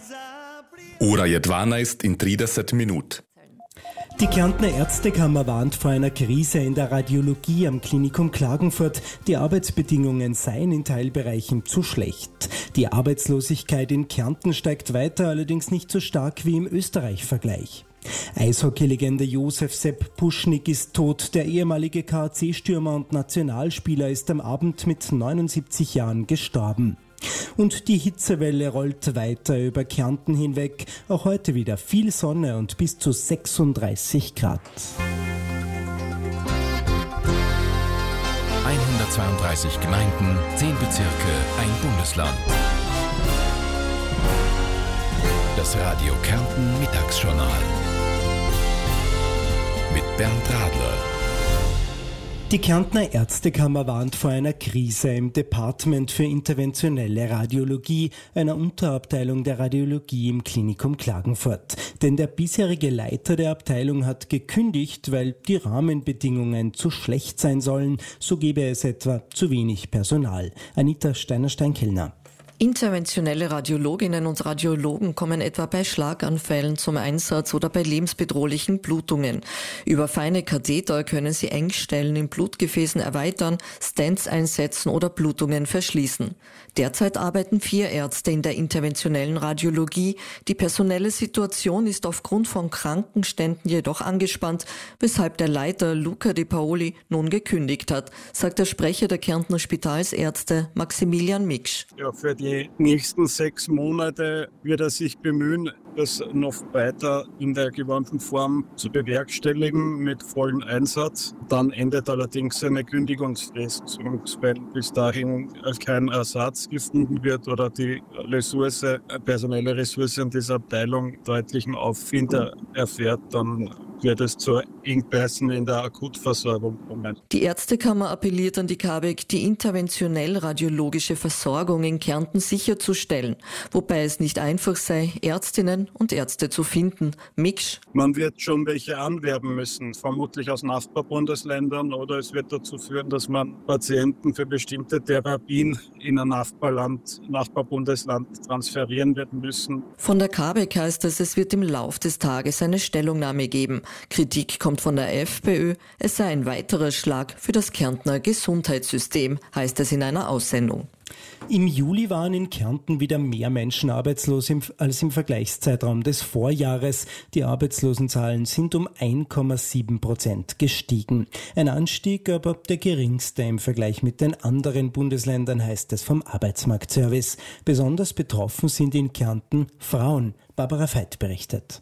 Ora je 12 in 30 minut. Die Kärntner Ärztekammer warnt vor einer Krise in der Radiologie am Klinikum Klagenfurt. Die Arbeitsbedingungen seien in Teilbereichen zu schlecht. Die Arbeitslosigkeit in Kärnten steigt weiter, allerdings nicht so stark wie im Österreich-Vergleich. Eishockey-Legende Josef Sepp Puschnik ist tot. Der ehemalige KAC-Stürmer und Nationalspieler ist am Abend mit 79 Jahren gestorben. Und die Hitzewelle rollt weiter über Kärnten hinweg. Auch heute wieder viel Sonne und bis zu 36 Grad. 132 Gemeinden, 10 Bezirke, ein Bundesland. Das Radio Kärnten Mittagsjournal mit Bernd Radler. Die Kärntner Ärztekammer warnt vor einer Krise im Department für interventionelle Radiologie, einer Unterabteilung der Radiologie im Klinikum Klagenfurt. Denn der bisherige Leiter der Abteilung hat gekündigt, weil die Rahmenbedingungen zu schlecht sein sollen. So gebe es etwa zu wenig Personal. Anita Steiner-Steinkellner. Interventionelle Radiologinnen und Radiologen kommen etwa bei Schlaganfällen zum Einsatz oder bei lebensbedrohlichen Blutungen. Über feine Katheter können sie Engstellen in Blutgefäßen erweitern, Stents einsetzen oder Blutungen verschließen. Derzeit arbeiten 4 Ärzte in der interventionellen Radiologie. Die personelle Situation ist aufgrund von Krankenständen jedoch angespannt, weshalb der Leiter Luca De Paoli nun gekündigt hat, sagt der Sprecher der Kärntner Spitalsärzte Maximilian Miksch. Ja, für die nächsten 6 Monate wird er sich bemühen, das noch weiter in der gewohnten Form zu bewerkstelligen mit vollem Einsatz. Dann endet allerdings seine Kündigungsfrist, weil bis dahin kein Ersatz gefunden wird oder die personelle Ressource in dieser Abteilung deutlichen Aufwind erfährt, dann wird es zu Engpässen in der Akutversorgung kommen. Die Ärztekammer appelliert an die KABEG, die interventionell-radiologische Versorgung in Kärnten sicherzustellen, wobei es nicht einfach sei, Ärztinnen und Ärzte zu finden. Miksch. Man wird schon welche anwerben müssen, vermutlich aus Nachbarbundesländern, oder es wird dazu führen, dass man Patienten für bestimmte Therapien in ein Nachbarbundesland transferieren wird müssen. Von der KABEG heißt es wird im Lauf des Tages eine Stellungnahme geben. Kritik kommt von der FPÖ, es sei ein weiterer Schlag für das Kärntner Gesundheitssystem, heißt es in einer Aussendung. Im Juli waren in Kärnten wieder mehr Menschen arbeitslos als im Vergleichszeitraum des Vorjahres. Die Arbeitslosenzahlen sind um 1,7% gestiegen. Ein Anstieg, aber der geringste im Vergleich mit den anderen Bundesländern, heißt es vom Arbeitsmarktservice. Besonders betroffen sind in Kärnten Frauen. Barbara Veit berichtet.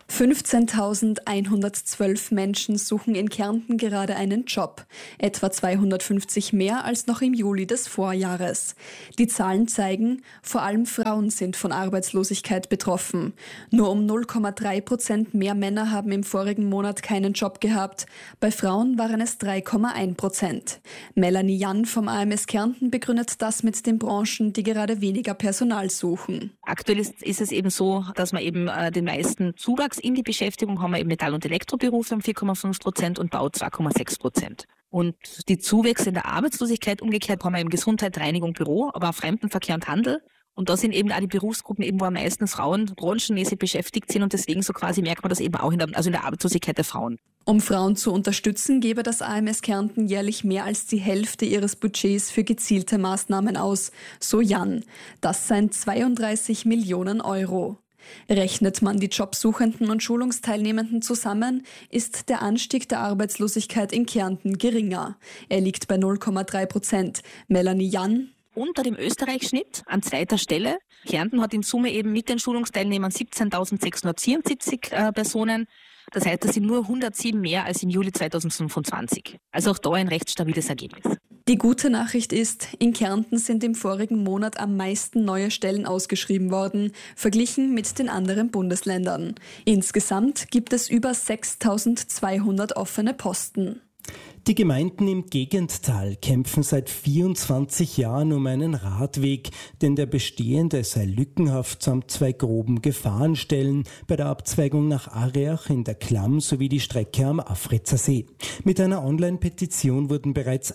15.112 Menschen suchen in Kärnten gerade einen Job. Etwa 250 mehr als noch im Juli des Vorjahres. Die Zahlen zeigen, vor allem Frauen sind von Arbeitslosigkeit betroffen. Nur um 0,3% mehr Männer haben im vorigen Monat keinen Job gehabt. Bei Frauen waren es 3,1%. Melanie Jan vom AMS Kärnten begründet das mit den Branchen, die gerade weniger Personal suchen. Aktuell ist es eben so, dass man eben den meisten Zuwachs in die Beschäftigung haben wir eben Metall- und Elektroberufe um 4,5% und Bau 2,6%. Und die Zuwächse in der Arbeitslosigkeit umgekehrt haben wir eben Gesundheit, Reinigung, Büro, aber auch Fremdenverkehr und Handel. Und da sind eben auch die Berufsgruppen eben, wo am meisten Frauen branchenmäßig beschäftigt sind und deswegen so quasi merkt man das eben auch in der Arbeitslosigkeit der Frauen. Um Frauen zu unterstützen, gebe das AMS Kärnten jährlich mehr als die Hälfte ihres Budgets für gezielte Maßnahmen aus, so Jan. Das seien 32 Millionen Euro. Rechnet man die Jobsuchenden und Schulungsteilnehmenden zusammen, ist der Anstieg der Arbeitslosigkeit in Kärnten geringer. Er liegt bei 0,3%. Melanie Jan. Unter dem Österreich-Schnitt an zweiter Stelle. Kärnten hat in Summe eben mit den Schulungsteilnehmern 17.674 Personen. Das heißt, das sind nur 107 mehr als im Juli 2025. Also auch da ein recht stabiles Ergebnis. Die gute Nachricht ist, in Kärnten sind im vorigen Monat am meisten neue Stellen ausgeschrieben worden, verglichen mit den anderen Bundesländern. Insgesamt gibt es über 6.200 offene Posten. Die Gemeinden im Gegenttal kämpfen seit 24 Jahren um einen Radweg, denn der bestehende sei lückenhaft samt 2 groben Gefahrenstellen bei der Abzweigung nach Areach in der Klamm sowie die Strecke am Afritzer See. Mit einer Online-Petition wurden bereits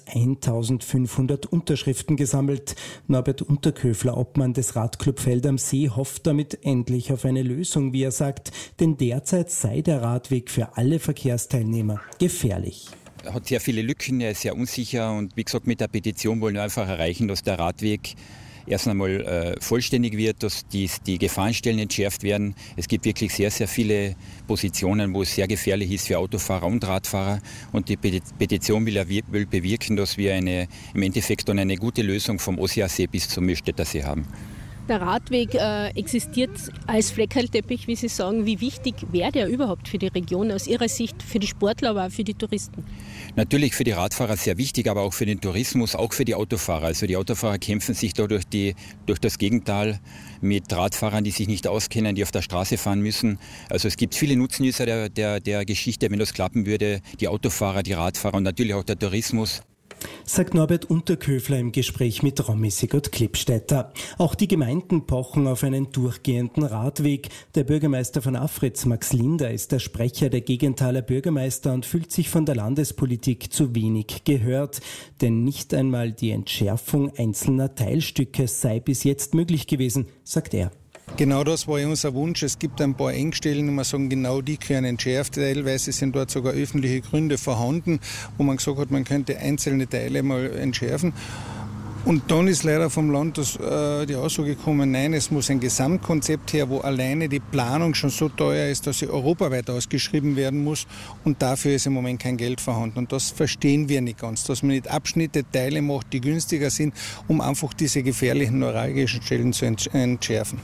1500 Unterschriften gesammelt. Norbert Unterköfler, Obmann des Radclub Feld am See, hofft damit endlich auf eine Lösung, wie er sagt, denn derzeit sei der Radweg für alle Verkehrsteilnehmer gefährlich. Er hat sehr viele Lücken, er ist sehr unsicher und wie gesagt, mit der Petition wollen wir einfach erreichen, dass der Radweg erst einmal vollständig wird, dass die Gefahrenstellen entschärft werden. Es gibt wirklich sehr, sehr viele Positionen, wo es sehr gefährlich ist für Autofahrer und Radfahrer und die Petition will bewirken, dass wir im Endeffekt dann eine gute Lösung vom Ossiasee bis zum Mühlstädter See haben. Der Radweg existiert als Fleckerlteppich, wie Sie sagen. Wie wichtig wäre der überhaupt für die Region aus Ihrer Sicht, für die Sportler, aber auch für die Touristen? Natürlich für die Radfahrer sehr wichtig, aber auch für den Tourismus, auch für die Autofahrer. Also die Autofahrer kämpfen sich da durch das Gegenttal mit Radfahrern, die sich nicht auskennen, die auf der Straße fahren müssen. Also es gibt viele Nutznießer der Geschichte, wenn das klappen würde. Die Autofahrer, die Radfahrer und natürlich auch der Tourismus. Sagt Norbert Unterköfler im Gespräch mit Romy Sigurd-Klippstätter. Auch die Gemeinden pochen auf einen durchgehenden Radweg. Der Bürgermeister von Afritz, Max Linder, ist der Sprecher der Gegenthaler Bürgermeister und fühlt sich von der Landespolitik zu wenig gehört. Denn nicht einmal die Entschärfung einzelner Teilstücke sei bis jetzt möglich gewesen, sagt er. Genau das war unser Wunsch. Es gibt ein paar Engstellen, wo wir sagen, genau die können entschärft. Teilweise sind dort sogar öffentliche Gründe vorhanden, wo man gesagt hat, man könnte einzelne Teile mal entschärfen. Und dann ist leider vom Land die Aussage gekommen, nein, es muss ein Gesamtkonzept her, wo alleine die Planung schon so teuer ist, dass sie europaweit ausgeschrieben werden muss. Und dafür ist im Moment kein Geld vorhanden. Und das verstehen wir nicht ganz, dass man nicht Abschnitte, Teile macht, die günstiger sind, um einfach diese gefährlichen neuralgischen Stellen zu entschärfen.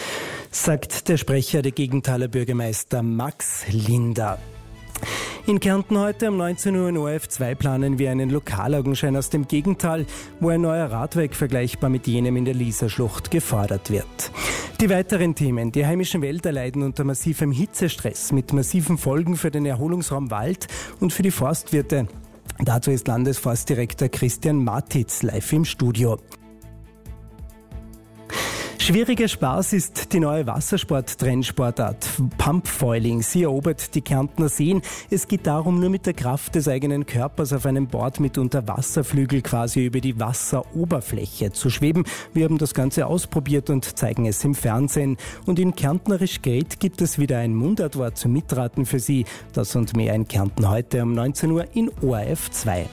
Sagt der Sprecher der Gegenthaler Bürgermeister Max Linder. In Kärnten heute um 19 Uhr in ORF2 planen wir einen Lokalaugenschein aus dem Gegenttal, wo ein neuer Radweg vergleichbar mit jenem in der Lieserschlucht gefordert wird. Die weiteren Themen. Die heimischen Wälder leiden unter massivem Hitzestress mit massiven Folgen für den Erholungsraum Wald und für die Forstwirte. Dazu ist Landesforstdirektor Christian Matitz live im Studio. Schwieriger Spaß ist die neue Wassersport-Trendsportart Pumpfoiling. Sie erobert die Kärntner Seen. Es geht darum, nur mit der Kraft des eigenen Körpers auf einem Board mit Unterwasserflügel quasi über die Wasseroberfläche zu schweben. Wir haben das Ganze ausprobiert und zeigen es im Fernsehen. Und in Kärntnerisch Gret gibt es wieder ein Mundartwort zum Mitraten für Sie. Das und mehr in Kärnten heute um 19 Uhr in ORF2.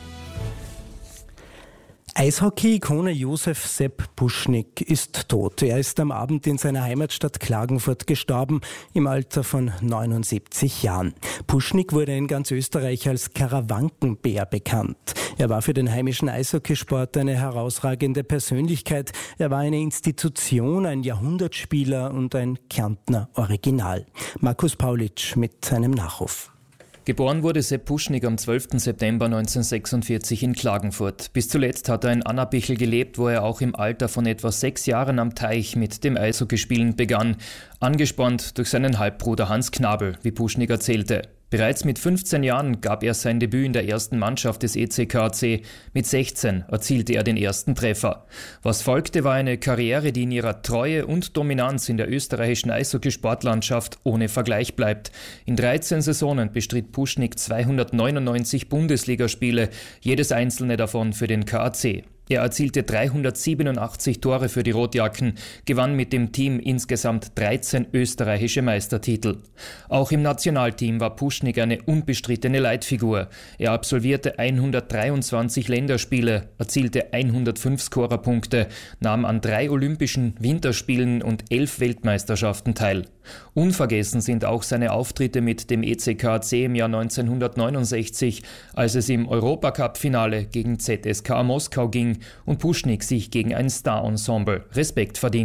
Eishockey-Ikone Josef Sepp Puschnik ist tot. Er ist am Abend in seiner Heimatstadt Klagenfurt gestorben, im Alter von 79 Jahren. Puschnik wurde in ganz Österreich als Karawankenbär bekannt. Er war für den heimischen Eishockeysport eine herausragende Persönlichkeit. Er war eine Institution, ein Jahrhundertspieler und ein Kärntner Original. Markus Paulitsch mit einem Nachruf. Geboren wurde Sepp Puschnik am 12. September 1946 in Klagenfurt. Bis zuletzt hat er in Annabichl gelebt, wo er auch im Alter von etwa 6 Jahren am Teich mit dem Eishockeyspielen begann, angespornt durch seinen Halbbruder Hans Knabel, wie Puschnik erzählte. Bereits mit 15 Jahren gab er sein Debüt in der ersten Mannschaft des ECKAC. Mit 16 erzielte er den ersten Treffer. Was folgte, war eine Karriere, die in ihrer Treue und Dominanz in der österreichischen Eishockeysportlandschaft ohne Vergleich bleibt. In 13 Saisonen bestritt Puschnik 299 Bundesligaspiele, jedes einzelne davon für den KAC. Er erzielte 387 Tore für die Rotjacken, gewann mit dem Team insgesamt 13 österreichische Meistertitel. Auch im Nationalteam war Puschnik eine unbestrittene Leitfigur. Er absolvierte 123 Länderspiele, erzielte 105 Scorerpunkte, nahm an 3 Olympischen Winterspielen und 11 Weltmeisterschaften teil. Unvergessen sind auch seine Auftritte mit dem ECKAC im Jahr 1969, als es im Europacup-Finale gegen ZSKA Moskau ging und Puschnik sich gegen ein Star-Ensemble Respekt verdiente.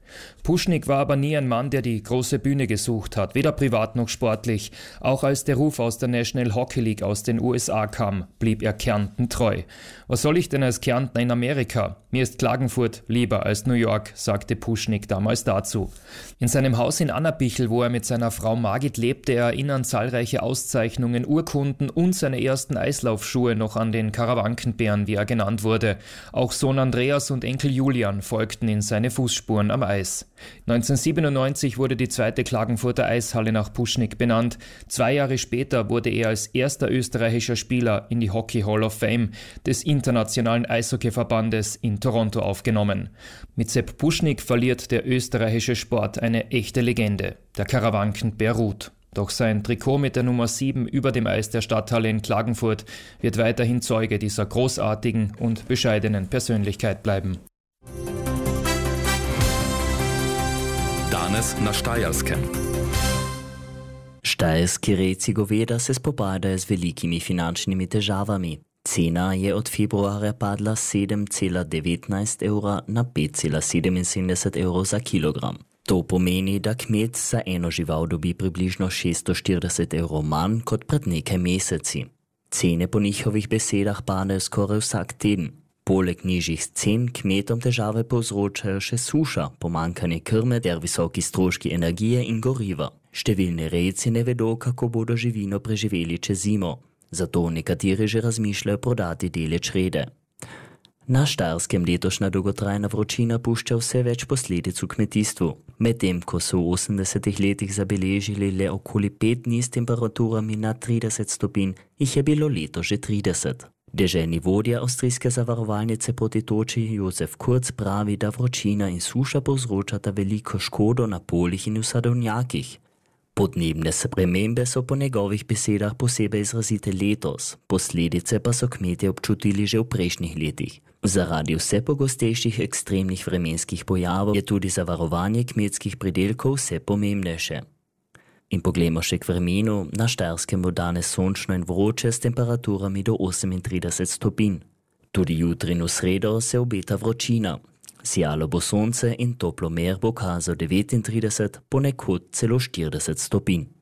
Puschnik war aber nie ein Mann, der die große Bühne gesucht hat, weder privat noch sportlich. Auch als der Ruf aus der National Hockey League aus den USA kam, blieb er Kärnten treu. Was soll ich denn als Kärntner in Amerika? Mir ist Klagenfurt lieber als New York, sagte Puschnik damals dazu. In seinem Haus in Annabichel, wo er mit seiner Frau Margit lebte, erinnern zahlreiche Auszeichnungen, Urkunden und seine ersten Eislaufschuhe noch an den Karawankenbären, wie er genannt wurde. Auch Sohn Andreas und Enkel Julian folgten in seine Fußspuren am Eis. 1997 wurde die zweite Klagenfurter Eishalle nach Puschnik benannt. 2 Jahre später wurde er als erster österreichischer Spieler in die Hockey Hall of Fame des Internationalen Eishockeyverbandes in Toronto aufgenommen. Mit Sepp Puschnik verliert der österreichische Sport eine echte Legende, der Karawankenbär Ruth. Doch sein Trikot mit der Nummer 7 über dem Eis der Stadthalle in Klagenfurt wird weiterhin Zeuge dieser großartigen und bescheidenen Persönlichkeit bleiben. Danes na Štajerskem. Štajerski rejci goveda se spopadajo z velikimi finančnimi težavami. Cena je od februarja padla s 7,19 evra na 5,77 evrov za kilogram. To pomeni, da kmet za eno žival dobi približno 640 evrov manj kot pred nekaj meseci. Cene po njihovih besedah padajo skoraj vsak teden. Poleg nižjih cen kmetom težave povzročajo še suša, pomanjkanje krme ter visoki stroški energije in goriva. Številni rejci ne vedo, kako bodo živino preživeli čez zimo, zato nekateri že razmišljajo prodati dele črede. Na Štajerskem letošnja dolgotrajna vročina pušča vse več posledic v kmetijstvu. Medtem ko so v 80-ih letih zabeležili le okoli 5 dni s temperaturami na 30 stopinj, jih je bilo leto že 30. Deželni vodja avstrijske zavarovalnice proti toči Jozef Kurz pravi, da vročina in suša povzročata veliko škodo na poljih in v sadovnjakih. Podnebne spremembe so po njegovih besedah posebej izrazite letos, posledice pa so kmetje občutili že v prejšnjih letih. Zaradi vse pogostejših ekstremnih vremenskih pojavov je tudi zavarovanje kmetskih pridelkov vse pomembnejše. In poglejmo še k vremenu. Na Štajerskem bo danes sončno in vroče s temperaturami do 38 stopinj. Tudi jutri in v sredo se obeta vročina. Sijalo bo sonce in toplomer bo kazal 39, ponekod celo 40 stopinj.